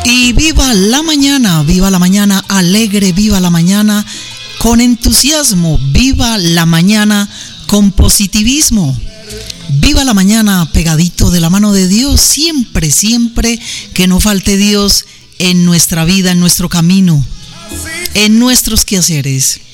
Y viva la mañana alegre, viva la mañana con entusiasmo, viva la mañana con positivismo, viva la mañana pegadito de la mano de Dios, siempre, siempre que no falte Dios en nuestra vida, en nuestro camino, en nuestros quehaceres.